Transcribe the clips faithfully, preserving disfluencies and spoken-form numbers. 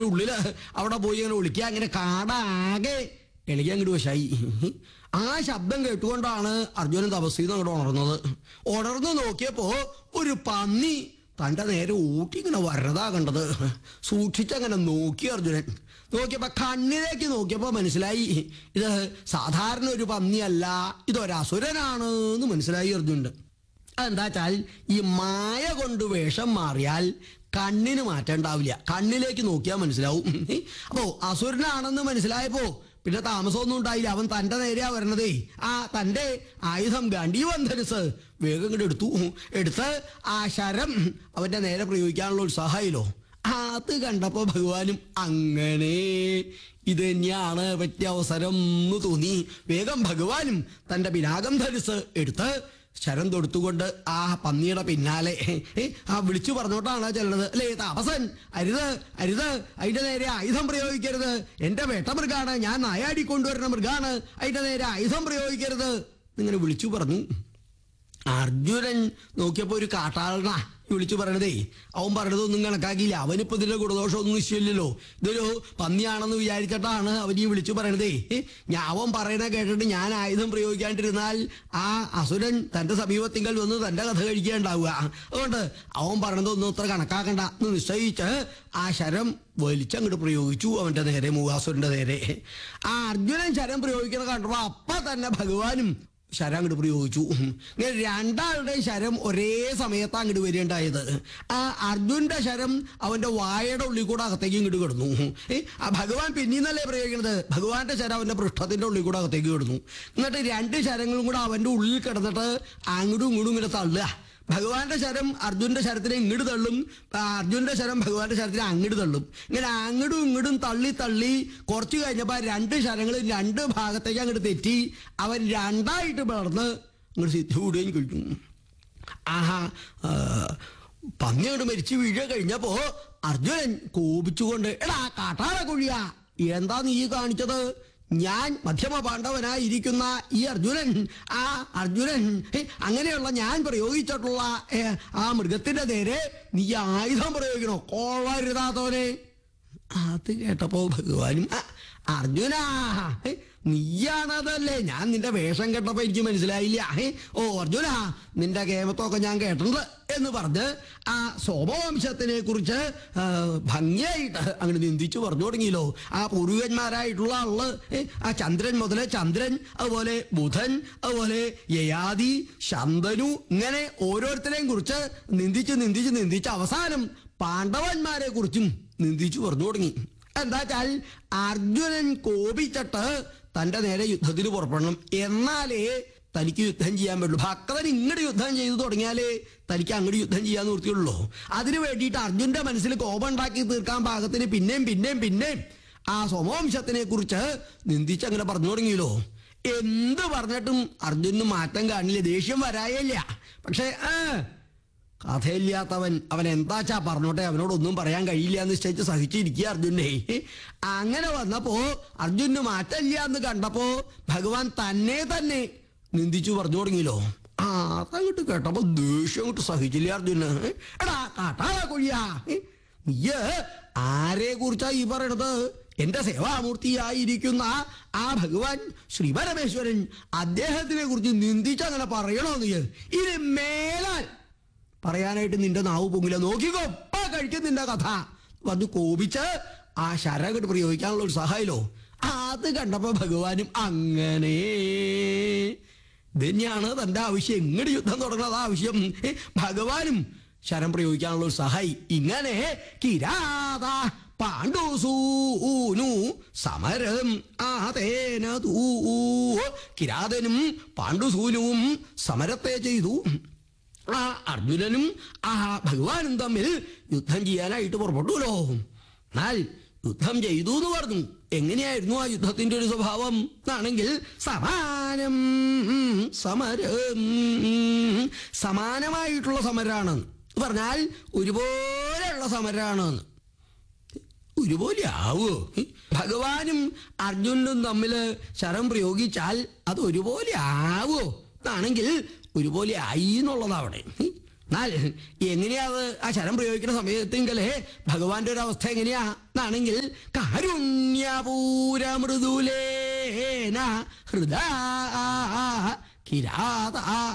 ഉള്ളില് അവിടെ പോയി അങ്ങനെ വിളിക്കുക. അങ്ങനെ കാടാകെ എളിക്കാൻ അങ്ങോട്ട് വശായി. ആ ശബ്ദം കേട്ടുകൊണ്ടാണ് അർജുനൻ തപസ്സിൽ നിന്ന് അങ്ങോട്ട് ഉണർന്നത്. ഉണർന്ന് നോക്കിയപ്പോ ഒരു പന്നി തൻ്റെ നേരെ ഊട്ടി ഇങ്ങനെ വരതാ കണ്ടത്. സൂക്ഷിച്ചങ്ങനെ നോക്കി അർജുനൻ. നോക്കിയപ്പോ കണ്ണിലേക്ക് നോക്കിയപ്പോ മനസ്സിലായി ഇത് സാധാരണ ഒരു പന്നിയല്ല, ഇതൊരസുരനാണ് എന്ന് മനസ്സിലായി അർജുനൻ. അതെന്താ വെച്ചാൽ ഈ മായ കൊണ്ട് വേഷം മാറിയാൽ കണ്ണിന് മാറ്റം ഉണ്ടാവില്ല, കണ്ണിലേക്ക് നോക്കിയാൽ മനസ്സിലാവും. അപ്പോ അസുരനാണെന്ന് മനസ്സിലായപ്പോ പിന്നെ താമസമൊന്നും ഉണ്ടായില്ല. അവൻ തൻ്റെ നേരെയാ വരണതേ. ആ തൻ്റെ ആയുധം ഗാന്ധീവൻ ധനുസ് വേഗം ഇങ്ങോട്ട് എടുത്തു. എടുത്ത് ആ ശരം അവൻ്റെ നേരെ പ്രയോഗിക്കാനുള്ള ഉത്സാഹമായില്ലോ. അത് കണ്ടപ്പോ ഭഗവാനും അങ്ങനെ ഇത് തന്നെയാണ് പറ്റിയ അവസരം എന്ന് തോന്നി. വേഗം ഭഗവാനും തൻ്റെ പിനാകം ധനുസ് എടുത്ത് ശരം തൊടുത്തുകൊണ്ട് ആ പന്നിയുടെ പിന്നാലെ ആ വിളിച്ചു പറഞ്ഞോട്ടാണ് ചെല്ലണത്. അല്ലേ, താപസൻ അരുത് അരുത്, അതിന്റെ നേരെ ആയുധം പ്രയോഗിക്കരുത്, എന്റെ വേട്ടമൃഗാണ്, ഞാൻ നായാടിക്കൊണ്ടുവരുന്ന മൃഗാണ്, അതിന്റെ നേരെ ആയുധം പ്രയോഗിക്കരുത് ഇങ്ങനെ വിളിച്ചു പറഞ്ഞു. അർജുനൻ നോക്കിയപ്പോ ഒരു കാട്ടാളനാ വിളിച്ചു പറയണതേ. അവൻ പറയണതൊന്നും കണക്കാക്കിയില്ല. അവനിപ്പോ ഇതിന്റെ ഗുണദോഷമൊന്നും നിശ്ചയില്ലല്ലോ. ഇതൊരു പന്നിയാണെന്ന് വിചാരിച്ചിട്ടാണ് അവൻ ഈ വിളിച്ചു പറയണതേ. ഞാൻ അവൻ പറയണ കേട്ടിട്ട് ഞാൻ ആയുധം പ്രയോഗിക്കാണ്ടിരുന്നാൽ ആ അസുരൻ തന്റെ സമീപത്തിങ്കൽ വന്ന് തന്റെ കഥ കഴിക്കുകയുണ്ടാവുക. അതുകൊണ്ട് അവൻ പറയണതൊന്നും അത്ര കണക്കാക്കണ്ട എന്ന് നിശ്ചയിച്ച് ആ ശരം വലിച്ചങ്ങോട്ട് പ്രയോഗിച്ചു അവന്റെ നേരെ, മൂകാസുരന്റെ നേരെ. ആ അർജുനൻ ശരം പ്രയോഗിക്കുന്ന കണ്ടപ്പോ അപ്പ തന്നെ ഭഗവാനും ശരം അങ്ങോട്ട് പ്രയോഗിച്ചു. ഇങ്ങനെ രണ്ടാളുടെ ശരം ഒരേ സമയത്ത് അങ്ങോട്ട് വരികയുണ്ടായത്. ആ അർജുന്റെ ശരം അവന്റെ വായയുടെ ഉള്ളിൽ കൂടെ അകത്തേക്ക് ഇങ്ങോട്ട് കിടന്നു. ആ ഭഗവാൻ പിന്നീന്നല്ലേ പ്രയോഗിക്കുന്നത്, ഭഗവാന്റെ ശരം അവന്റെ പൃഷ്ഠത്തിന്റെ ഉള്ളിൽ കൂടെ അകത്തേക്ക് കിടന്നു. എന്നിട്ട് രണ്ട് ശരങ്ങളും കൂടെ അവന്റെ ഉള്ളിൽ കിടന്നിട്ട് അങ്ങോട്ടും ഇങ്ങോട്ടും ഇങ്ങനെ തള്ളുക. ഭഗവാന്റെ ശരം അർജുന്റെ ശരത്തിനെ ഇങ്ങോട്ട് തള്ളും, അർജുന്റെ ശരം ഭഗവാന്റെ ശരത്തിനെ അങ്ങോട്ട് തള്ളും. ഇങ്ങനെ അങ്ങോട്ടും ഇങ്ങോട്ടും തള്ളി തള്ളി കുറച്ച് കഴിഞ്ഞപ്പോൾ രണ്ട് ശരങ്ങളും രണ്ട് ഭാഗത്തേക്ക് അങ്ങോട്ട് തെറ്റി അവൻ രണ്ടായിട്ട് പിളർന്ന് അങ്ങോട്ട് സിദ്ധി കൂടുകയും കഴിഞ്ഞു. ആഹാ, പന്നി അങ്ങോട്ട് മരിച്ചു വീഴുക കഴിഞ്ഞപ്പോ അർജുനൻ കോപിച്ചുകൊണ്ട്, എടാ കാട്ടാള കുഴിയാ, എന്താ നീ കാണിച്ചത്? ഞാൻ മധ്യമ പാണ്ഡവനായിരിക്കുന്ന ഈ അർജുനൻ, ആ അർജുനൻ അങ്ങനെയുള്ള ഞാൻ പ്രയോഗിച്ചിട്ടുള്ള ആ മൃഗത്തിന്റെ നേരെ നീ ആയുധം പ്രയോഗിക്കണോ? കൊള്ളരുതാത്തവനെ. അത് കേട്ടപ്പോ ഭഗവാനും, അർജുനാ നീയാണതല്ലേ, ഞാൻ നിന്റെ വേഷം കേട്ടപ്പോ എനിക്ക് മനസ്സിലായില്ല. ഓ അർജുന, നിന്റെ കേമത്തൊക്കെ ഞാൻ കേട്ടിട്ടുണ്ട് എന്ന് പറഞ്ഞ് ആ സോമവംശത്തിനെ കുറിച്ച് ഭംഗിയായിട്ട് അങ്ങനെ നിന്ദിച്ചു പറഞ്ഞു തുടങ്ങിയല്ലോ. ആ പൂർവികന്മാരായിട്ടുള്ള ആള് ആ ചന്ദ്രൻ മുതല് ചന്ദ്രൻ, അതുപോലെ ബുധൻ, അതുപോലെ യയാതി, ശന്തനു, ഇങ്ങനെ ഓരോരുത്തരെയും കുറിച്ച് നിന്ദിച്ച് നിന്ദിച്ച് നിന്ദിച്ച് അവസാനം പാണ്ഡവന്മാരെ കുറിച്ചും നിന്ദിച്ചു പറഞ്ഞു തുടങ്ങി. എന്താ വെച്ചാൽ അർജുനൻ കോപിച്ചിട്ട് തന്റെ നേരെ യുദ്ധത്തിന് പുറപ്പെടണം, എന്നാലേ തനിക്ക് യുദ്ധം ചെയ്യാൻ പറ്റുള്ളൂ. ഭക്തൻ ഇങ്ങോട്ട് യുദ്ധം ചെയ്തു തുടങ്ങിയാലേ തനിക്ക് അങ്ങോട്ട് യുദ്ധം ചെയ്യാൻ നിർത്തിയുള്ളൂ. അതിനു വേണ്ടിയിട്ട് അർജുന്റെ മനസ്സിൽ കോപം ഉണ്ടാക്കി തീർക്കാൻ പാകത്തിന് പിന്നെയും പിന്നെയും പിന്നെയും ആ സോമവംശത്തിനെ കുറിച്ച് നിന്ദിച്ച് അങ്ങനെ പറഞ്ഞു തുടങ്ങിയല്ലോ. എന്ത് പറഞ്ഞിട്ടും അർജുനന് മാറ്റം കാണില്ല, ദേഷ്യം വരായില്ല. പക്ഷേ ആ കഥയില്ലാത്തവൻ അവൻ എന്താച്ചാ പറഞ്ഞോട്ടെ, അവനോടൊന്നും പറയാൻ കഴിയില്ല എന്ന് നിശ്ചയിച്ച് സഹിച്ചിരിക്കുക അർജുനെ. അങ്ങനെ വന്നപ്പോ അർജുനന് മാറ്റമില്ല എന്ന് കണ്ടപ്പോ ഭഗവാൻ തന്നെ തന്നെ നിന്ദിച്ചു പറഞ്ഞു തുടങ്ങിയല്ലോ. ആ അതങ്ങോട്ട് കേട്ടപ്പോ ദേഷ്യം അങ്ങോട്ട് സഹിച്ചില്ല അർജുന്. എടാ കാട്ടാള കൊഴിയാ, നീയ് ആരെ കുറിച്ചാ ഈ പറയണത്? എന്റെ സേവാമൂർത്തിയായിരിക്കുന്ന ആ ഭഗവാൻ ശ്രീ പരമേശ്വരൻ, അദ്ദേഹത്തിനെ കുറിച്ച് നിന്ദിച്ചങ്ങനെ പറയണോ നീ? ഇനി മേലാൽ പറയാനായിട്ട് നിന്റെ നാവ് പൊങ്ങില്ല, നോക്കിക്കോ കഴിക്കും നിന്റെ കഥ വന്ന് കോപിച്ച് ആ ശരകട്ട് പ്രയോഗിക്കാനുള്ള ഒരു സഹായല്ലോ. അത് കണ്ടപ്പോ ഭഗവാനും അങ്ങനെ തന്നെയാണ് തന്റെ ആവശ്യം, എങ്ങോട്ട് യുദ്ധം തുടങ്ങുന്നത് ആവശ്യം. ഭഗവാനും ശരം പ്രയോഗിക്കാനുള്ള ഒരു സഹായി. ഇങ്ങനെ കിരാത പാണ്ഡുസൂനു സമരം ആതേന തൂ, കിരാതനും പാണ്ഡുസൂനുവും സമരത്തെ ചെയ്തു. ആ അർജുനനും ആ ഭഗവാനും തമ്മിൽ യുദ്ധം ചെയ്യാനായിട്ട് പുറപ്പെട്ടുല്ലോ. എന്നാൽ യുദ്ധം ചെയ്തു എന്ന് പറഞ്ഞു. എങ്ങനെയായിരുന്നു ആ യുദ്ധത്തിന്റെ ഒരു സ്വഭാവം എന്നാണെങ്കിൽ, സമാനം സമരം, സമാനമായിട്ടുള്ള സമരാണ് പറഞ്ഞാൽ ഒരുപോലെയുള്ള സമരാണ്. ഒരുപോലെ ആവോ? ഭഗവാനും അർജുനനും തമ്മിൽ ശരം പ്രയോഗിച്ചാൽ അത് ഒരുപോലെ ആവോ? എന്നാണെങ്കിൽ ഒരുപോലെ ആയി എന്നുള്ളതാ അവിടെ. എന്നാൽ എങ്ങനെയാ അത് ആ ശരം പ്രയോഗിക്കുന്ന സമയത്തെങ്കിലേ ഭഗവാന്റെ ഒരു അവസ്ഥ എങ്ങനെയാ എന്നാണെങ്കിൽ കാരുണ്യപൂര മൃദുലേന ഹൃദാ കിരാത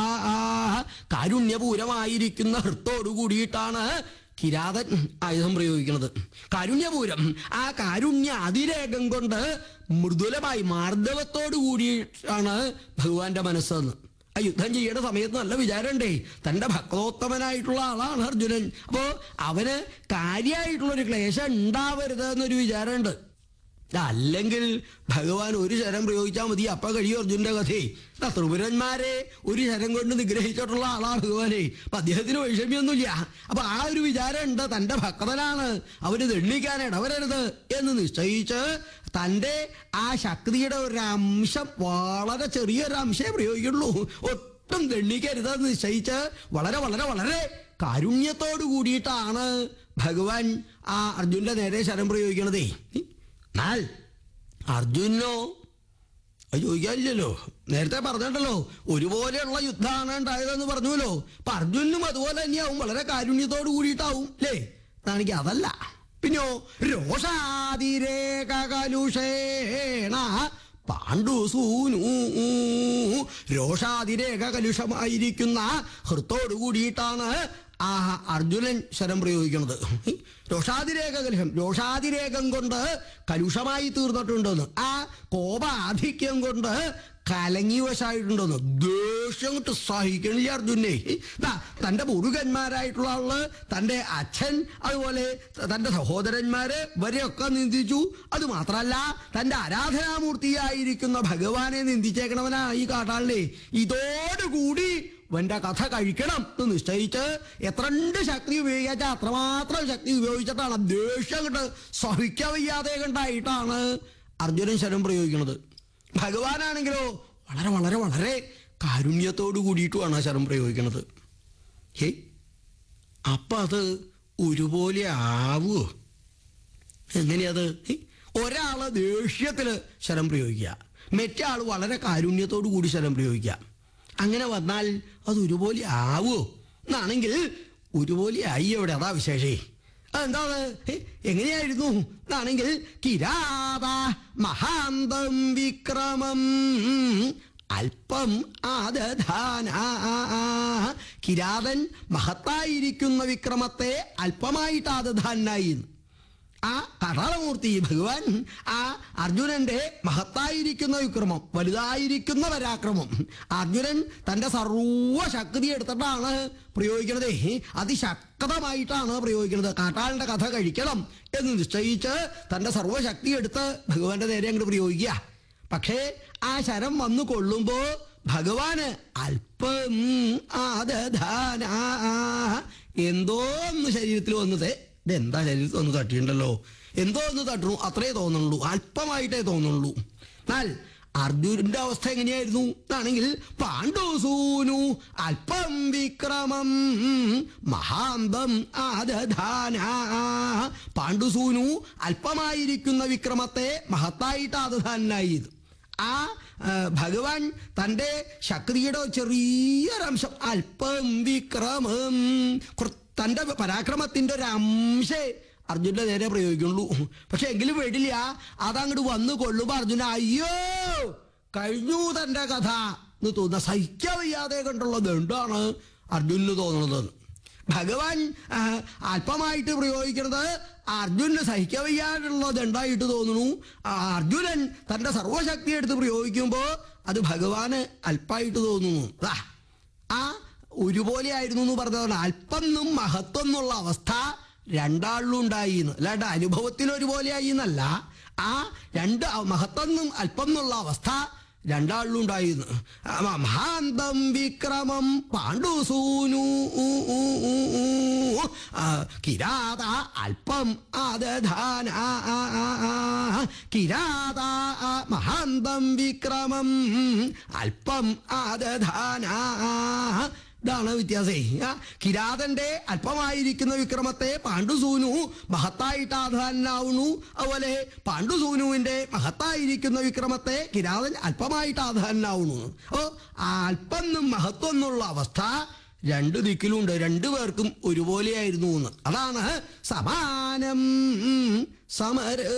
കാരുണ്യപൂരമായിരിക്കുന്ന ഹൃത്തോടു കൂടിയിട്ടാണ് കിരാതൻ ആയുധം പ്രയോഗിക്കുന്നത്. കാരുണ്യപൂരം, ആ കാരുണ്യ അതിരേകം കൊണ്ട് മൃദുലമായി മാർദ്ദവത്തോടു കൂടിയിട്ടാണ് ഭഗവാന്റെ മനസ്സെന്ന്. ആ യുദ്ധം ചെയ്യേണ്ട സമയത്ത് നല്ല വിചാരമുണ്ടേ, തൻ്റെ ഭക്തോത്തമനായിട്ടുള്ള ആളാണ് അർജുനൻ. അപ്പോ അവന് കാര്യമായിട്ടുള്ളൊരു ക്ലേശം ഉണ്ടാവരുത് എന്നൊരു വിചാരമുണ്ട്. അല്ലെങ്കിൽ ഭഗവാൻ ഒരു ശരം പ്രയോഗിച്ചാൽ മതി, അപ്പൊ കഴിയും അർജുനന്റെ കഥയെ. ത്രിപുരന്മാരെ ഒരു ശരം കൊണ്ട് നിഗ്രഹിച്ചിട്ടുള്ള ആളാണ് ഭഗവാനെ. അപ്പൊ അദ്ദേഹത്തിന് വൈഷമ്യൊന്നുമില്ല. അപ്പൊ ആ ഒരു വിചാരം ഉണ്ട്, തന്റെ ഭക്തനാണ്, അവന് ദണ്ഡിക്കാൻ ഇടവരരുത് എന്ന് നിശ്ചയിച്ച് തൻ്റെ ആ ശക്തിയുടെ ഒരു അംശം, വളരെ ചെറിയൊരു അംശമേ പ്രയോഗിക്കുള്ളൂ, ഒട്ടും ദണ്ഡിക്കരുതെന്ന് നിശ്ചയിച്ച് വളരെ വളരെ വളരെ കാരുണ്യത്തോടു കൂടിയിട്ടാണ് ഭഗവാൻ ആ അർജുനന്റെ നേരെ ശരം പ്രയോഗിക്കണതേ. എന്നാൽ അർജുനോ അത് ചോദിക്കാനില്ലല്ലോ, നേരത്തെ പറഞ്ഞിട്ടല്ലോ ഒരുപോലെയുള്ള യുദ്ധമാണ് ഉണ്ടായതെന്ന് പറഞ്ഞുല്ലോ. അപ്പൊ അർജുനും അതുപോലെ തന്നെയാവും, വളരെ കാരുണ്യത്തോട് കൂടിയിട്ടാവും അല്ലേ? ആണെങ്കിൽ അതല്ല, പിന്നെയോ രോഷാതിരേക കലുഷേണ പാണ്ഡുസൂനു, രോഷാതിരേക കലുഷമായിരിക്കുന്ന ഹൃത്തോടു കൂടിയിട്ടാണ് ആ അർജുനൻ ശരം പ്രയോഗിക്കുന്നത്. രോഷാതിരേക കലുഷം, രോഷാതിരേകം കൊണ്ട് കലുഷമായി തീർന്നിട്ടുണ്ടെന്ന്, ആ കോപാധിക്യം കൊണ്ട് കലങ്ങി വശായിട്ടുണ്ടെന്ന്. ദേഷ്യം കൊണ്ട് സഹിക്കണില്ല അർജുനെ. തൻ്റെ മുരുകന്മാരായിട്ടുള്ള ആള്, തൻ്റെ അച്ഛൻ, അതുപോലെ തൻ്റെ സഹോദരന്മാര് വരെയൊക്കെ നിന്ദിച്ചു. അത് മാത്രമല്ല തൻ്റെ ആരാധനാമൂർത്തിയായിരിക്കുന്ന ഭഗവാനെ നിന്ദിച്ചേക്കണവനാണ് ഈ കാട്ടാളിനെ. ഇതോടുകൂടി വന്റെ കഥ കഴിക്കണം എന്ന് നിശ്ചയിച്ച് എത്രണ്ട് ശക്തി ഉപയോഗിച്ചാൽ അത്രമാത്രം ശക്തി ഉപയോഗിച്ചിട്ടാണ്, ദേഷ്യം കണ്ട് സഹിക്കാൻ വയ്യാതെ കണ്ടായിട്ടാണ് അർജുനൻ ശരം പ്രയോഗിക്കുന്നത്. ഭഗവാനാണെങ്കിലോ വളരെ വളരെ വളരെ കാരുണ്യത്തോടു കൂടിയിട്ടുമാണ് ആ ശരം പ്രയോഗിക്കുന്നത്. ഹേ, അപ്പം അത് ഒരുപോലെ ആവുമോ? എങ്ങനെയത്? ഒരാള് ദേഷ്യത്തിൽ ശരം പ്രയോഗിക്കുക, മറ്റേ ആൾ വളരെ കാരുണ്യത്തോടു കൂടി ശരം പ്രയോഗിക്കുക. അങ്ങനെ വന്നാൽ അത് ഒരുപോലെ ആവുമോ എന്നാണെങ്കിൽ ഒരുപോലെ ആയി എവിടെ, അതാ വിശേഷേ. അതെന്താണ്, എങ്ങനെയായിരുന്നു എന്നാണെങ്കിൽ കിരാത മഹാന്തം വിക്രമം അല്പം ആദധാന. കിരാതൻ മഹത്തായിരിക്കുന്ന വിക്രമത്തെ അല്പമായിട്ട് ആദധാനായി. ആ കടാളമൂർത്തി ഭഗവാൻ ആ അർജുനന്റെ മഹത്തായിരിക്കുന്ന വിക്രമം, വലുതായിരിക്കുന്ന പരാക്രമം അർജുനൻ തൻ്റെ സർവശക്തി എടുത്തിട്ടാണ് പ്രയോഗിക്കുന്നത്. അതിശക്തമായിട്ടാണ് പ്രയോഗിക്കുന്നത്. കാട്ടാളിന്റെ കഥ കഴിക്കണം എന്ന് നിശ്ചയിച്ച് തൻ്റെ സർവശക്തി എടുത്ത് ഭഗവാന്റെ നേരെ അങ്ങോട്ട് പ്രയോഗിക്കുക. പക്ഷേ ആ ശരം വന്നു കൊള്ളുമ്പോ ഭഗവാന് അല്പം ആദധാന, എന്തോ ഒന്ന് ശരീരത്തിൽ വന്നത്. ഇതെന്താ ശരീരത്തിൽ ഒന്ന് തട്ടിയിട്ടുണ്ടല്ലോ, എന്തോ ഒന്ന് തട്ടണു, അത്രേ തോന്നുള്ളൂ, അല്പമായിട്ടേ തോന്നുള്ളൂ. എന്നാൽ അർജുനന്റെ അവസ്ഥ എങ്ങനെയായിരുന്നു എന്നാണെങ്കിൽ പാണ്ഡുസൂനു അല്പം വിക്രമം മഹാന്തം ആദധാന. പാണ്ഡുസൂനു അല്പമായിരിക്കുന്ന വിക്രമത്തെ മഹത്തായിട്ട് ആദധാനായി. ആ ഭഗവാൻ തൻ്റെ ശക്തിയുടെ ചെറിയൊരംശം, അല്പം വിക്രമം, തൻ്റെ പരാക്രമത്തിൻ്റെ ഒരു അംശേ അർജുനന്റെ നേരെ പ്രയോഗിക്കുള്ളൂ. പക്ഷെ എങ്കിലും വേണ്ടില്ല, അതങ്ങോട്ട് വന്നു കൊള്ളുമ്പോൾ അർജുന അയ്യോ കഴിഞ്ഞു തൻ്റെ കഥ എന്ന് തോന്നുന്ന, സഹിക്കാൻ വയ്യാതെ കണ്ടുള്ളത് എന്താണ് അർജുനന് തോന്നുന്നത്. ഭഗവാൻ അല്പമായിട്ട് പ്രയോഗിക്കുന്നത് അർജുനന് സഹിക്കാൻ വയ്യാതുള്ളത് ഉണ്ടായിട്ട് തോന്നുന്നു. അർജുനൻ തൻ്റെ സർവശക്തി എടുത്ത് പ്രയോഗിക്കുമ്പോൾ അത് ഭഗവാന് അല്പമായിട്ട് തോന്നുന്നു. ആ ഒരുപോലെ ആയിരുന്നു എന്ന് പറഞ്ഞതാണ്. അല്പം എന്നും മഹത്വം എന്നുള്ള അവസ്ഥ രണ്ടാളിലും ഉണ്ടായിന്ന്, അല്ലാണ്ട് അനുഭവത്തിൽ ഒരുപോലെ ആയി എന്നല്ല. ആ രണ്ട് മഹത്വം എന്നും അല്പം എന്നുള്ള അവസ്ഥ രണ്ടാളിലും ഉണ്ടായിരുന്നു. മഹാന്തം വിക്രമം പാണ്ഡുസൂനു കിരാത അല്പം ആദധാന. കിരാത മഹാന്തം വിക്രമം അല്പം ആദധാന. ഇതാണ് വ്യത്യാസം. കിരാതന്റെ അല്പമായിരിക്കുന്ന വിക്രമത്തെ പാണ്ഡുസൂനു മഹത്തായിട്ട് ആധാനാവുന്നു. അതുപോലെ പാണ്ഡുസൂനുവിന്റെ മഹത്തായിരിക്കുന്ന വിക്രമത്തെ കിരാതൻ അല്പമായിട്ട് ആധാനാവുന്നു. അപ്പോ ആ അല്പം മഹത്വം എന്നുള്ള അവസ്ഥ രണ്ടു ദിക്കിലുണ്ട്, രണ്ടു പേർക്കും ഒരുപോലെയായിരുന്നു എന്ന്. അതാണ് സമാനം സമര